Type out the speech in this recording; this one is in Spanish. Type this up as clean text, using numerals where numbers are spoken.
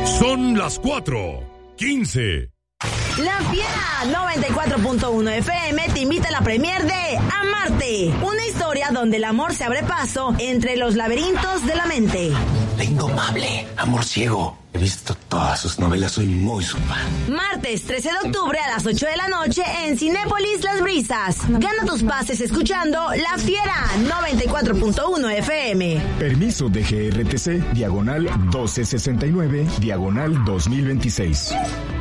Son las 4:15. La Fiera 94.1 FM te invita a la premier de Amarte, una historia donde el amor se abre paso entre los laberintos de la mente. La Indomable, Amor Ciego. He visto todas sus novelas, soy muy su fan. Martes 13 de octubre a las 8 de la noche en Cinépolis Las Brisas. Gana tus pases escuchando La Fiera 94.1 FM. Permiso de GRTC, diagonal 1269, diagonal 2026.